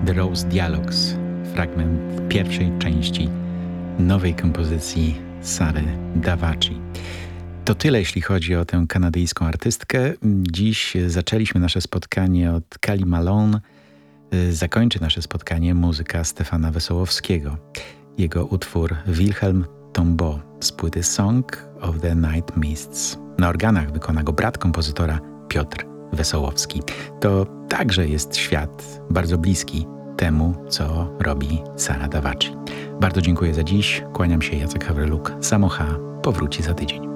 The Rose Dialogues, fragment pierwszej części nowej kompozycji Sary Davaci. To tyle, jeśli chodzi o tę kanadyjską artystkę. Dziś zaczęliśmy nasze spotkanie od Kali Malone. Zakończy nasze spotkanie muzyka Stefana Wesołowskiego. Jego utwór Wilhelm Tombeau z płyty Song of the Night Mists. Na organach wykona go brat kompozytora Piotr Wesołowski. To także jest świat bardzo bliski temu, co robi Sara Davaci. Bardzo dziękuję za dziś. Kłaniam się, Jacek Hawryluk. Samocha powróci za tydzień.